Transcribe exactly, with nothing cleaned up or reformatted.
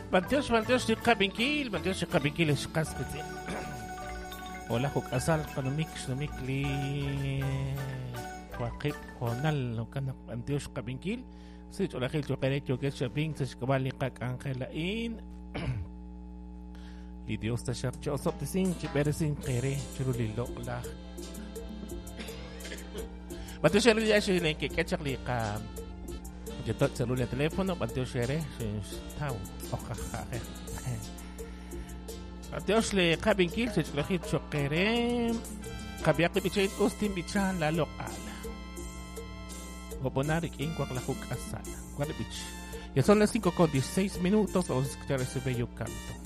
Banteos, banteos, si kabinkil, banteos, si kabinkil, es kaspeti. Hola, huk asal, kanomik, kanomik, li. Wakip, honal, no kanak, banteos, kabinkil. Si, hola, hil, chokere, choket, shopping, sa shkabali, kak, angelain. Li Dios ta shak, chosop, tisin, chiberesin, kere, churulilo, la. Banteos, shalo, ya, shile, que kachak, li, ka. Yo tot celular teléfono, banteo shere, tau, ojaja. Banteo le cabin kill, se lo hit chokere, kabia que bichain ustin bichan la local. Gobonarik in kwak la hook asala. Guarabich. Ya son las cinco con dieciséis minutos, vamos a escuchar ese bello canto.